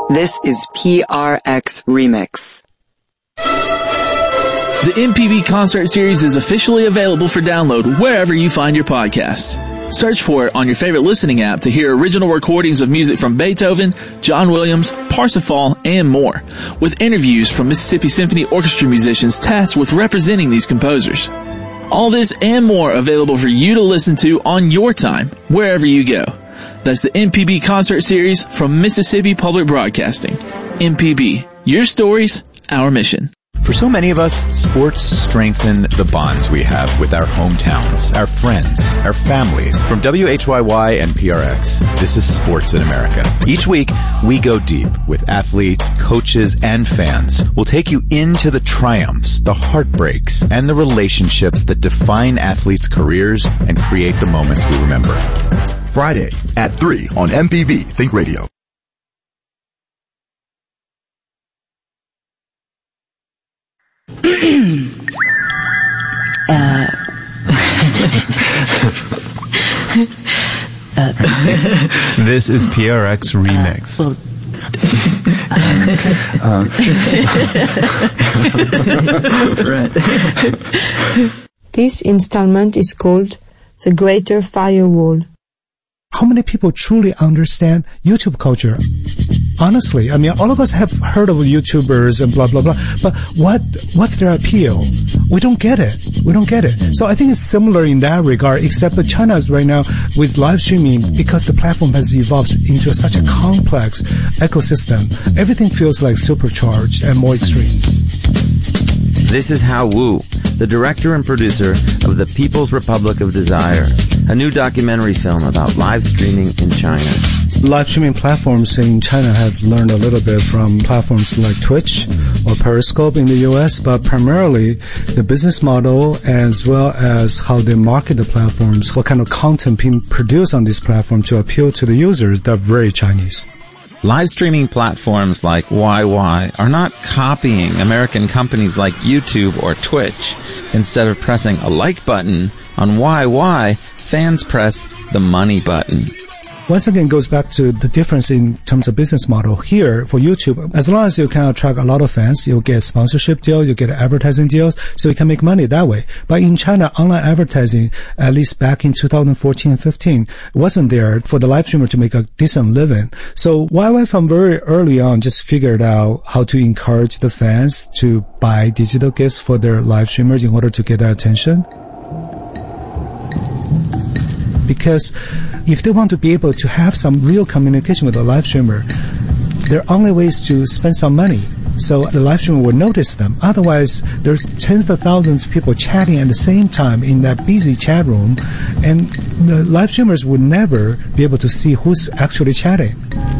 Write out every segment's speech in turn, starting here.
This is PRX Remix. The MPB concert series is officially available for download wherever you find your podcasts. Search for it on your favorite listening app to hear original recordings of music from Beethoven, John Williams, Parsifal, and more, with interviews from Mississippi Symphony Orchestra musicians tasked with representing these composers. All this and more available for you to listen to on your time, wherever you go. That's the MPB concert series from Mississippi Public Broadcasting. MPB, your stories, our mission. For so many of us, sports strengthen the bonds we have with our hometowns, our friends, our families. From WHYY and PRX, this is Sports in America. Each week, we go deep with athletes, coaches, and fans. We'll take you into the triumphs, the heartbreaks, and the relationships that define athletes' careers and create the moments we remember. Friday at 3 on MPB Think Radio. This is PRX Remix. This installment is called The Greater Firewall. How many people truly understand YouTube culture? Honestly, I mean, all of us have heard of YouTubers and blah, blah, blah, but what's their appeal? We don't get it. So I think it's similar in that regard, except that China is right now with live streaming, because the platform has evolved into such a complex ecosystem. Everything feels like supercharged and more extreme. This is Hao Wu, the director and producer of The People's Republic of Desire, a new documentary film about live streaming in China. Live streaming platforms in China have learned a little bit from platforms like Twitch or Periscope in the US, but primarily the business model as well as how they market the platforms, what kind of content being produced on this platform to appeal to the users, they're very Chinese. Live streaming platforms like YY are not copying American companies like YouTube or Twitch. Instead of pressing a like button on YY, fans press the money button. Once again, it goes back to the difference in terms of business model. Here, for YouTube, as long as you can attract a lot of fans, you'll get sponsorship deals, you'll get advertising deals, so you can make money that way. But in China, online advertising, at least back in 2014 and 15, wasn't there for the live streamer to make a decent living. So YY from very early on just figured out how to encourage the fans to buy digital gifts for their live streamers in order to get their attention. Because if they want to be able to have some real communication with a live streamer, there are only ways to spend some money. So the live streamer will notice them. Otherwise, there's tens of thousands of people chatting at the same time in that busy chat room, and the live streamers would never be able to see who's actually chatting.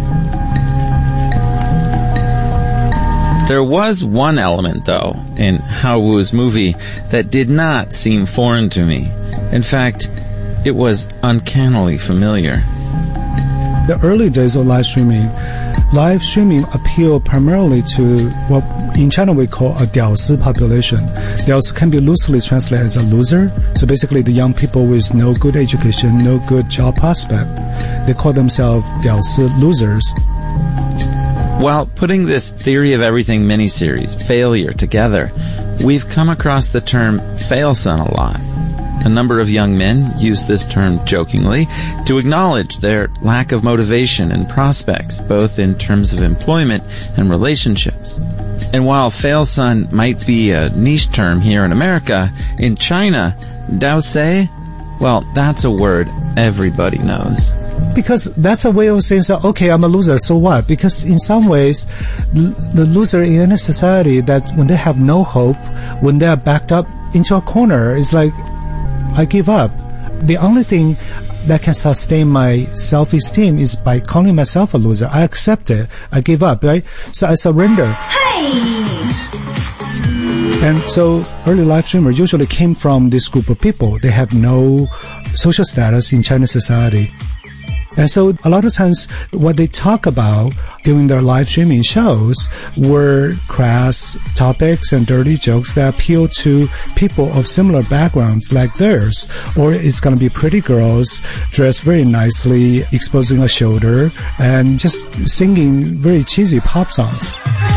There was one element, though, in Hao Wu's movie that did not seem foreign to me. In fact, it was uncannily familiar. The early days of live streaming appealed primarily to what in China we call a 屌丝 population. 屌丝 can be loosely translated as a loser. So basically the young people with no good education, no good job prospect, they call themselves 屌丝 losers. While putting this Theory of Everything miniseries, Failure, together, we've come across the term failson a lot. A number of young men use this term jokingly to acknowledge their lack of motivation and prospects, both in terms of employment and relationships. And while failson might be a niche term here in America, in China, daosei, well, that's a word everybody knows. Because that's a way of saying, so, okay, I'm a loser, so what? Because in some ways, the loser in any society, that when they have no hope, when they are backed up into a corner, it's like, I give up. The only thing that can sustain my self-esteem is by calling myself a loser. I accept it. I give up, right? So I surrender. Hey! And so early live streamers usually came from this group of people. They have no social status in Chinese society. And so a lot of times what they talk about during their live streaming shows were crass topics and dirty jokes that appeal to people of similar backgrounds like theirs. Or it's going to be pretty girls dressed very nicely, exposing a shoulder, and just singing very cheesy pop songs.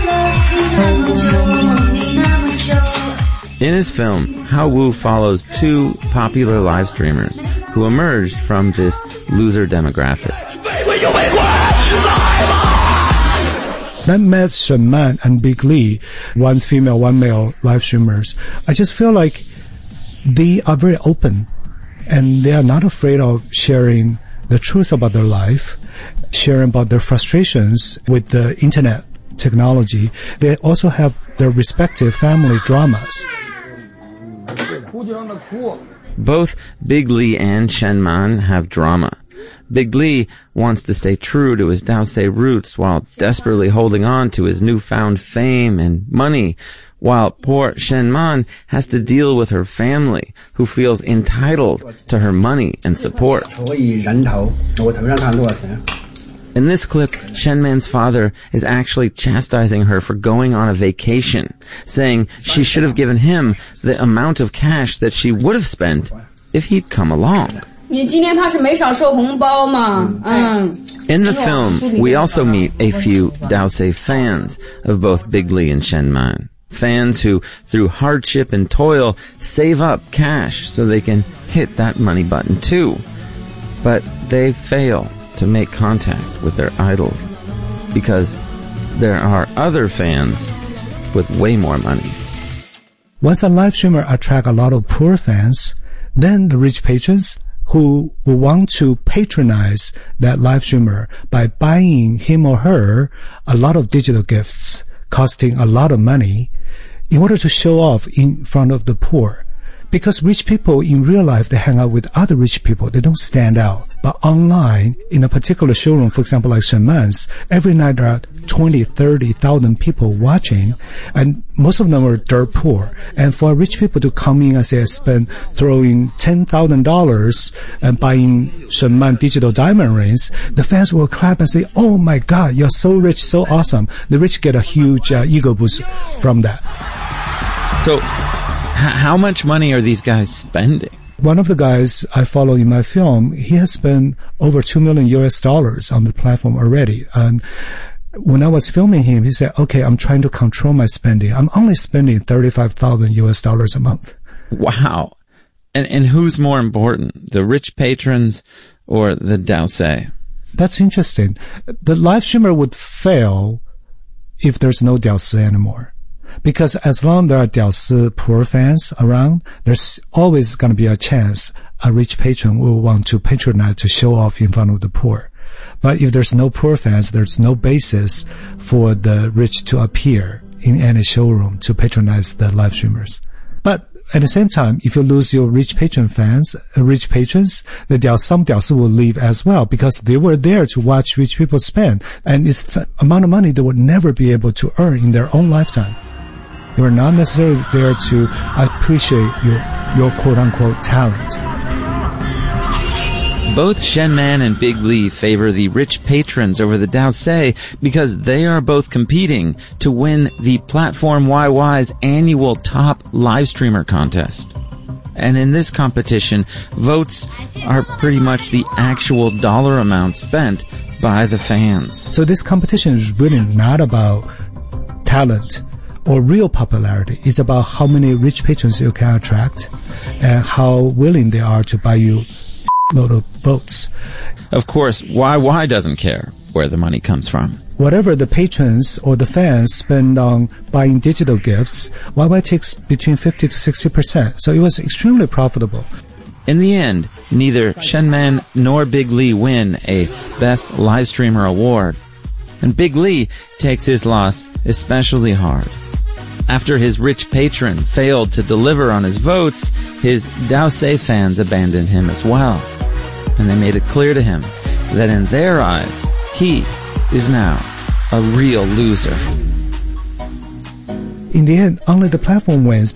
In his film, Hao Wu follows two popular live streamers who emerged from this loser demographic. I met Shen Man and Big Lee, one female, one male live streamers. I just feel like they are very open and they are not afraid of sharing the truth about their life, sharing about their frustrations with the internet technology. They also have their respective family dramas. Both Big Lee and Shen Man have drama. Big Lee wants to stay true to his Dowsay roots while desperately holding on to his newfound fame and money, while poor Shen Man has to deal with her family, who feels entitled to her money and support. In this clip, Shen Man's father is actually chastising her for going on a vacation, saying she should have given him the amount of cash that she would have spent if he'd come along. In the film, we also meet a few Dowsay fans of both Big Lee and Shen Man. Fans who, through hardship and toil, save up cash so they can hit that money button too. But they fail to make contact with their idols because there are other fans with way more money. Once a live streamer attracts a lot of poor fans, then the rich patrons who will want to patronize that live streamer by buying him or her a lot of digital gifts costing a lot of money in order to show off in front of the poor. Because rich people in real life, they hang out with other rich people. They don't stand out. But online, in a particular showroom, for example, like Shen Man's, every night there are 20, 30,000 people watching, and most of them are dirt poor. And for rich people to come in and say, throwing $10,000 and buying Shen Man digital diamond rings, the fans will clap and say, "Oh my God, you're so rich, so awesome." The rich get a huge ego boost from that. So, how much money are these guys spending? One of the guys I follow in my film, he has spent over $2 million on the platform already. And when I was filming him, he said, "Okay, I'm trying to control my spending. I'm only spending $35,000 a month." Wow. And who's more important, the rich patrons or the Dowsay? That's interesting. The live streamer would fail if there's no Dowsay anymore. Because as long as there are Dowsay poor fans around, there's always going to be a chance a rich patron will want to patronize to show off in front of the poor. But if there's no poor fans, there's no basis for the rich to appear in any showroom to patronize the live streamers. But at the same time, if you lose your rich patrons, some Dowsay will leave as well because they were there to watch rich people spend. And it's the amount of money they would never be able to earn in their own lifetime. They were not necessarily there to appreciate your quote-unquote talent. Both Shen Man and Big Lee favor the rich patrons over the Dowsay because they are both competing to win the Platform YY's annual top live streamer contest. And in this competition, votes are pretty much the actual dollar amount spent by the fans. So this competition is really not about talent or real popularity. It's about how many rich patrons you can attract and how willing they are to buy you a load of votes. Of course, YY doesn't care where the money comes from. Whatever the patrons or the fans spend on buying digital gifts, YY takes between 50 to 60%. So it was extremely profitable. In the end, neither Shen Man nor Big Lee win a Best Live Streamer award. And Big Lee takes his loss especially hard. After his rich patron failed to deliver on his votes, his Dowsay fans abandoned him as well. And they made it clear to him that in their eyes, he is now a real loser. In the end, only the platform wins.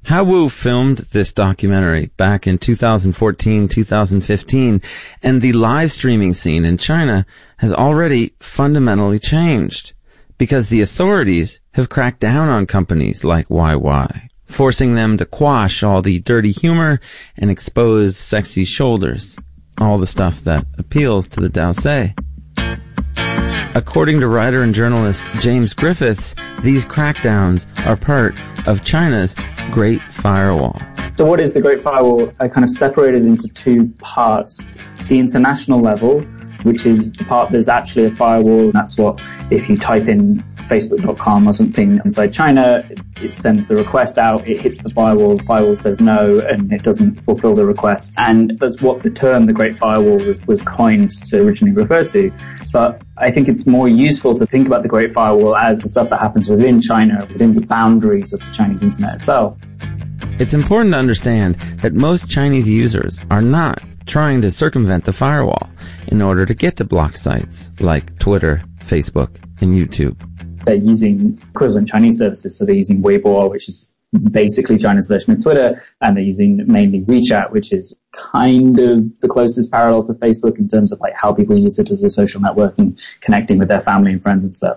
Haowu filmed this documentary back in 2014, 2015, and the live streaming scene in China has already fundamentally changed because the authorities have cracked down on companies like YY, forcing them to quash all the dirty humor and expose sexy shoulders, all the stuff that appeals to the Daosei. According to writer and journalist James Griffiths, these crackdowns are part of China's Great Firewall. So what is the Great Firewall? I kind of separated into two parts. The international level, which is the part there's actually a firewall, and that's what, if you type in facebook.com or something inside China, it sends the request out, it hits the firewall says no, and it doesn't fulfill the request. And that's what the term the Great Firewall was coined to originally refer to. But I think it's more useful to think about the Great Firewall as the stuff that happens within China, within the boundaries of the Chinese internet itself. It's important to understand that most Chinese users are not trying to circumvent the firewall in order to get to blocked sites like Twitter, Facebook, and YouTube. They're using equivalent Chinese services, so they're using Weibo, which is basically China's version of Twitter, and they're using mainly WeChat, which is kind of the closest parallel to Facebook in terms of like how people use it as a social network and connecting with their family and friends and stuff.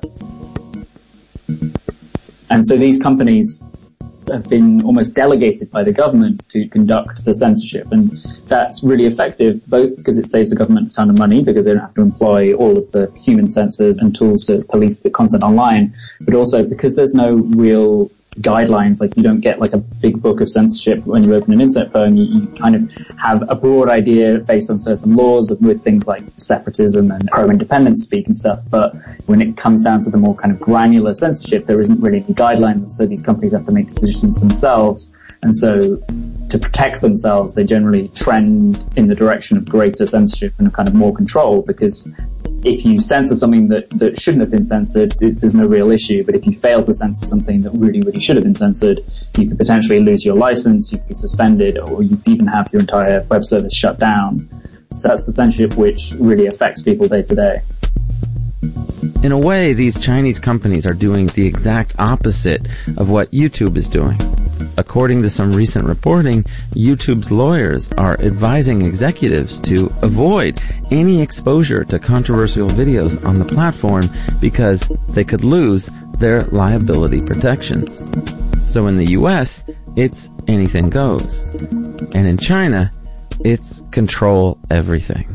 And so these companies have been almost delegated by the government to conduct the censorship, and that's really effective, both because it saves the government a ton of money because they don't have to employ all of the human censors and tools to police the content online, but also because there's no real guidelines. Like, you don't get like a big book of censorship when you open an internet phone. You kind of have a broad idea based on certain laws with things like separatism and pro-independence speak and stuff. But when it comes down to the more kind of granular censorship, there isn't really any guidelines. So these companies have to make decisions themselves. And so to protect themselves, they generally trend in the direction of greater censorship and kind of more control, because if you censor something that shouldn't have been censored, there's no real issue. But if you fail to censor something that really, really should have been censored, you could potentially lose your license, you could be suspended, or you could even have your entire web service shut down. So that's the censorship which really affects people day to day. In a way, these Chinese companies are doing the exact opposite of what YouTube is doing. According to some recent reporting, YouTube's lawyers are advising executives to avoid any exposure to controversial videos on the platform because they could lose their liability protections. So in the US, it's anything goes. And in China, it's control everything.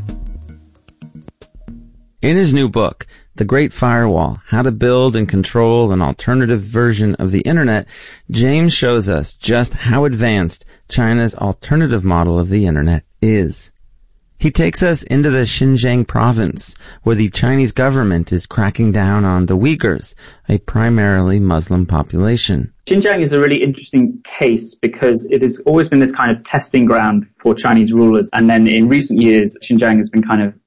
In his new book, The Great Firewall, How to Build and Control an Alternative Version of the Internet, James shows us just how advanced China's alternative model of the Internet is. He takes us into the Xinjiang province, where the Chinese government is cracking down on the Uyghurs, a primarily Muslim population. Xinjiang is a really interesting case because it has always been this kind of testing ground for Chinese rulers. And then in recent years, Xinjiang has been kind of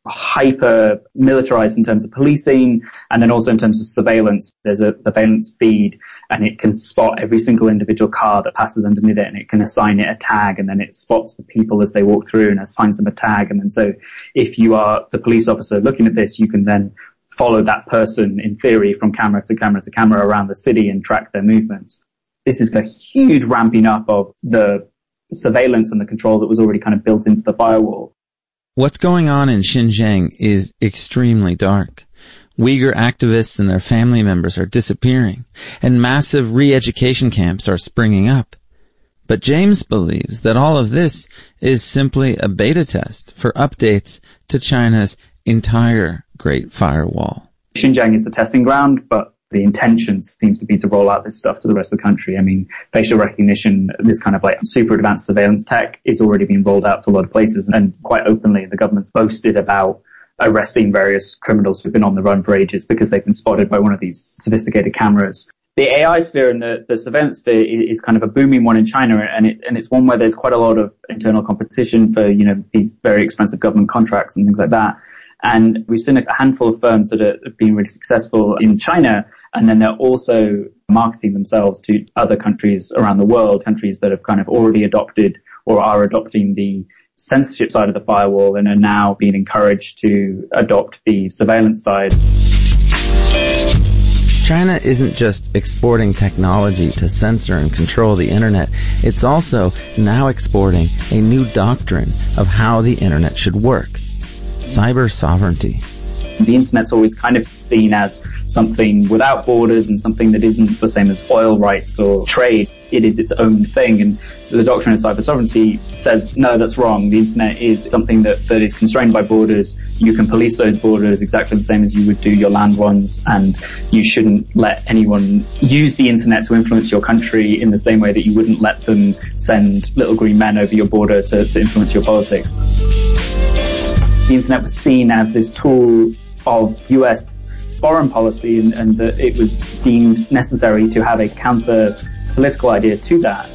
hyper militarized in terms of policing, and then also in terms of surveillance. There's a surveillance feed, and it can spot every single individual car that passes underneath it, and it can assign it a tag, and then it spots the people as they walk through and assigns them a tag. And then so if you are the police officer looking at this, you can then follow that person in theory from camera to camera to camera around the city and track their movements. This is a huge ramping up of the surveillance and the control that was already kind of built into the firewall. What's going on in Xinjiang is extremely dark. Uyghur activists and their family members are disappearing, and massive re-education camps are springing up. But James believes that all of this is simply a beta test for updates to China's entire Great Firewall. Xinjiang is the testing ground, but the intention seems to be to roll out this stuff to the rest of the country. I mean, facial recognition, this kind of like super advanced surveillance tech is already being rolled out to a lot of places, and quite openly the government's boasted about arresting various criminals who've been on the run for ages because they've been spotted by one of these sophisticated cameras. The AI sphere and the surveillance sphere is kind of a booming one in China, and it's one where there's quite a lot of internal competition for, you know, these very expensive government contracts and things like that. And we've seen a handful of firms that have been really successful in China, and then they're also marketing themselves to other countries around the world, countries that have kind of already adopted or are adopting the censorship side of the firewall and are now being encouraged to adopt the surveillance side. China isn't just exporting technology to censor and control the internet, it's also now exporting a new doctrine of how the internet should work. Cyber sovereignty. The internet's always kind of seen as something without borders and something that isn't the same as oil rights or trade. It is its own thing, and the doctrine of cyber sovereignty says, no, that's wrong. The internet is something that is constrained by borders. You can police those borders exactly the same as you would do your land ones, and you shouldn't let anyone use the internet to influence your country in the same way that you wouldn't let them send little green men over your border to influence your politics. The internet was seen as this tool of US foreign policy, and that it was deemed necessary to have a counter-political idea to that.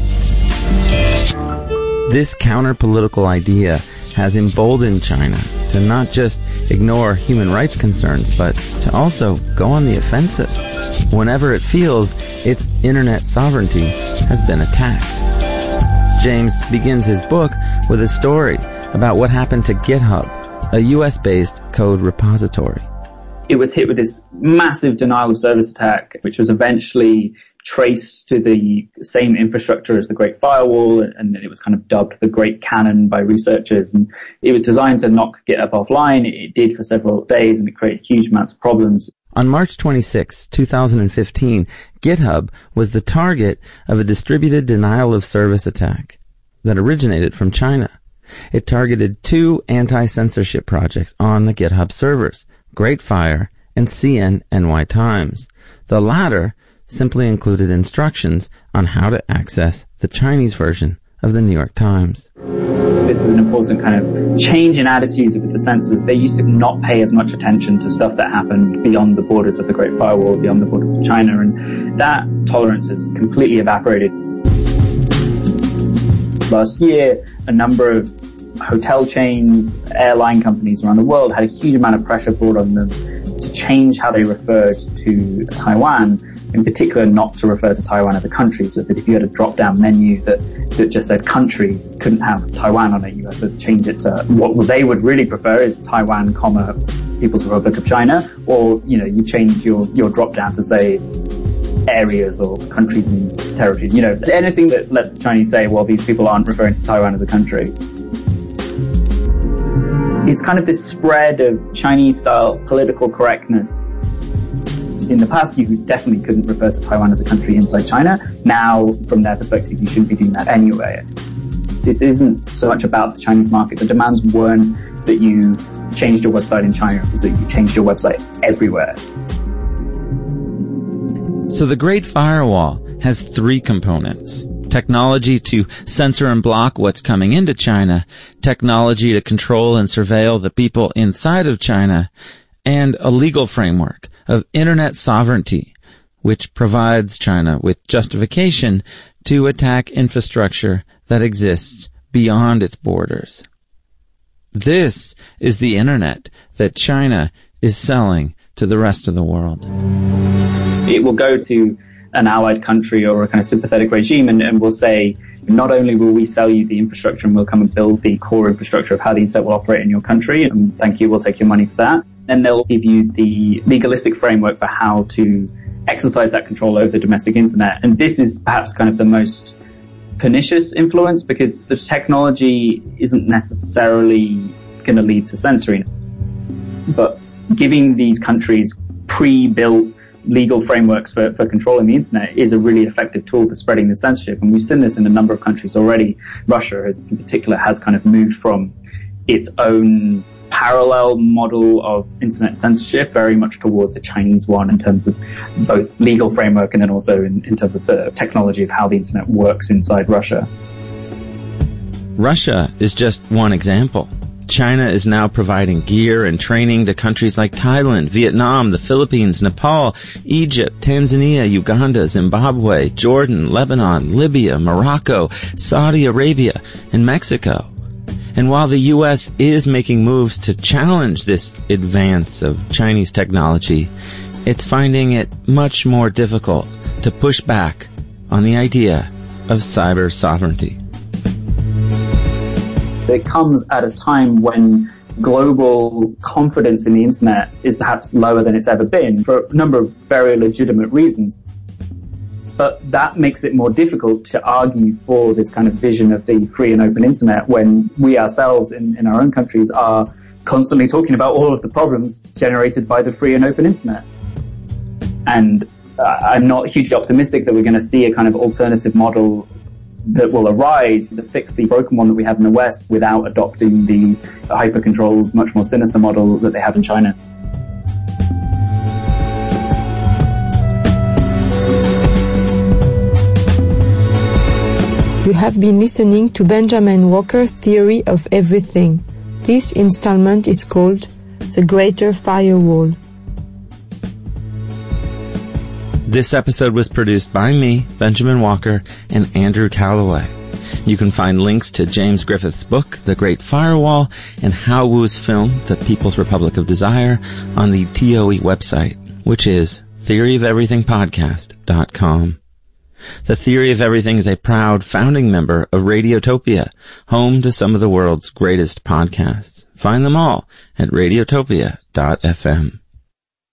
This counter-political idea has emboldened China to not just ignore human rights concerns, but to also go on the offensive whenever it feels its internet sovereignty has been attacked. James begins his book with a story about what happened to GitHub, a US-based code repository. It was hit with this massive denial of service attack, which was eventually traced to the same infrastructure as the Great Firewall, and it was kind of dubbed the Great Cannon by researchers. And it was designed to knock GitHub offline. It did for several days, and it created huge amounts of problems. On March 26, 2015, GitHub was the target of a distributed denial of service attack that originated from China. It targeted two anti-censorship projects on the GitHub servers, Great Fire and CNNY Times. The latter simply included instructions on how to access the Chinese version of the New York Times. This is an important kind of change in attitudes of the censors. They used to not pay as much attention to stuff that happened beyond the borders of the Great Firewall, beyond the borders of China, and that tolerance has completely evaporated. Last year, a number of hotel chains, airline companies around the world had a huge amount of pressure brought on them to change how they referred to Taiwan, in particular not to refer to Taiwan as a country, so that if you had a drop-down menu that just said countries, it couldn't have Taiwan on it. You had to change it to what they would really prefer is Taiwan, People's Republic of China, or, you change your drop-down to say areas or countries and territories. Anything that lets the Chinese say, well, these people aren't referring to Taiwan as a country. It's kind of this spread of Chinese-style political correctness. In the past, you definitely couldn't refer to Taiwan as a country inside China. Now, from their perspective, you shouldn't be doing that anyway. This isn't so much about the Chinese market. The demands weren't that you changed your website in China. It was that you changed your website everywhere. So the Great Firewall has three components. Technology to censor and block what's coming into China, technology to control and surveil the people inside of China, and a legal framework of internet sovereignty, which provides China with justification to attack infrastructure that exists beyond its borders. This is the internet that China is selling to the rest of the world. It will go to an allied country or a kind of sympathetic regime and will say, not only will we sell you the infrastructure and we'll come and build the core infrastructure of how the internet will operate in your country, and thank you, we'll take your money for that. Then they'll give you the legalistic framework for how to exercise that control over the domestic internet. And this is perhaps kind of the most pernicious influence, because the technology isn't necessarily going to lead to censoring. But giving these countries pre-built legal frameworks for controlling the internet is a really effective tool for spreading the censorship. And we've seen this in a number of countries already. Russia, in particular, has kind of moved from its own parallel model of internet censorship very much towards a Chinese one in terms of both legal framework and then also in terms of the technology of how the internet works inside Russia. Russia is just one example. China is now providing gear and training to countries like Thailand, Vietnam, the Philippines, Nepal, Egypt, Tanzania, Uganda, Zimbabwe, Jordan, Lebanon, Libya, Morocco, Saudi Arabia, and Mexico. And while the U.S. is making moves to challenge this advance of Chinese technology, it's finding it much more difficult to push back on the idea of cyber sovereignty. It comes at a time when global confidence in the internet is perhaps lower than it's ever been for a number of very legitimate reasons. But that makes it more difficult to argue for this kind of vision of the free and open internet when we ourselves in our own countries are constantly talking about all of the problems generated by the free and open internet. And I'm not hugely optimistic that we're going to see a kind of alternative model that will arise to fix the broken one that we have in the West without adopting the hyper-controlled, much more sinister model that they have in China. You have been listening to Benjamin Walker Theory of Everything. This installment is called The Greater Firewall. This episode was produced by me, Benjamin Walker, and Andrew Calloway. You can find links to James Griffith's book, The Great Firewall, and Hao Wu's film, The People's Republic of Desire, on the TOE website, which is theoryofeverythingpodcast.com. The Theory of Everything is a proud founding member of Radiotopia, home to some of the world's greatest podcasts. Find them all at radiotopia.fm.